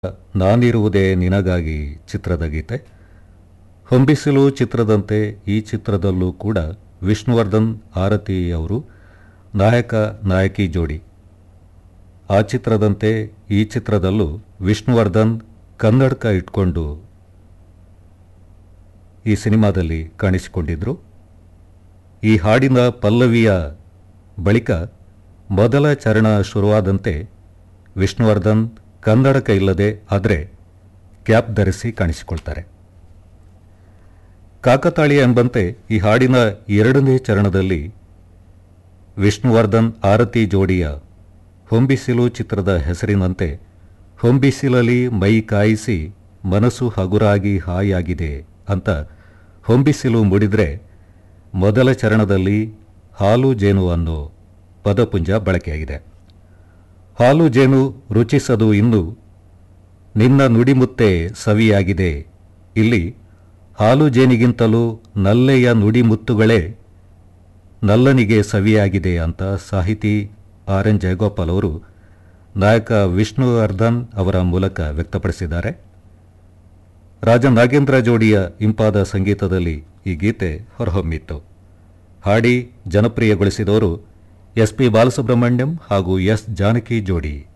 ನಾನಿರುವುದೇ ನಿನಗಾಗಿ ಚಿತ್ರದ ಗೀತೆ. ಹೊಂಬಿಸಿಲು ಚಿತ್ರದಂತೆ ಈ ಚಿತ್ರದಲ್ಲೂ ಕೂಡ ವಿಷ್ಣುವರ್ಧನ್ ಆರತಿ ಅವರು ನಾಯಕ ನಾಯಕಿ ಜೋಡಿ. ಆ ಚಿತ್ರದಂತೆ ಈ ಚಿತ್ರದಲ್ಲೂ ವಿಷ್ಣುವರ್ಧನ್ ಕನ್ನಡಕ ಇಟ್ಕೊಂಡು ಈ ಸಿನಿಮಾದಲ್ಲಿ ಕಾಣಿಸಿಕೊಂಡಿದ್ರು. ಈ ಹಾಡಿನ ಪಲ್ಲವಿಯ ಬಳಿಕ ಮೊದಲ ಚರಣ ಶುರುವಾದಂತೆ ವಿಷ್ಣುವರ್ಧನ್ ಕನ್ನಡಕ ಇಲ್ಲದೆ ಆದರೆ ಕ್ಯಾಪ್ ಧರಿಸಿ ಕಾಣಿಸಿಕೊಳ್ತಾರೆ. ಕಾಕತಾಳೀಯ ಎಂಬಂತೆ ಈ ಹಾಡಿನ ಎರಡನೇ ಚರಣದಲ್ಲಿ ವಿಷ್ಣುವರ್ಧನ್ ಆರತಿ ಜೋಡಿಯ ಹೊಂಬಿಸಿಲು ಚಿತ್ರದ ಹೆಸರಿನಂತೆ ಹೊಂಬಿಸಿಲಲ್ಲಿ ಮೈ ಕಾಯಿಸಿ ಮನಸ್ಸು ಹಗುರಾಗಿ ಹಾಯಾಗಿದೆ ಅಂತ ಹೊಂಬಿಸಿಲು ಮುಡಿದ್ರೆ ಮೊದಲ ಚರಣದಲ್ಲಿ ಹಾಲು ಜೇನು ಅನ್ನೋ ಪದಪುಂಜ ಬಳಕೆಯಾಗಿದೆ. ಹಾಲು ಜೇನು ರುಚಿಸದು ಇನ್ನು ನಿನ್ನ ನುಡಿಮುತ್ತೆ ಸವಿಯಾಗಿದೆ. ಇಲ್ಲಿ ಹಾಲು ಜೇನಿಗಿಂತಲೂ ನಲ್ಲೆಯ ನುಡಿಮುತ್ತುಗಳೇ ನಲ್ಲನಿಗೆ ಸವಿಯಾಗಿದೆ ಅಂತ ಸಾಹಿತಿ ಆರ್ ಎನ್ ಜಯಗೋಪಾಲ್ ಅವರು ನಾಯಕ ವಿಷ್ಣುವರ್ಧನ್ ಅವರ ಮೂಲಕ ವ್ಯಕ್ತಪಡಿಸಿದ್ದಾರೆ. ರಾಜ ನಾಗೇಂದ್ರ ಜೋಡಿಯ ಇಂಪಾದ ಸಂಗೀತದಲ್ಲಿ ಈ ಗೀತೆ ಹೊರಹೊಮ್ಮಿತ್ತು. ಹಾಡಿ ಜನಪ್ರಿಯಗೊಳಿಸಿದವರು ಎಸ್ ಪಿ ಬಾಲಸುಬ್ರಹ್ಮಣ್ಯಂ ಹಾಗೂ ಎಸ್ ಜಾನಕಿ ಜೋಡಿ.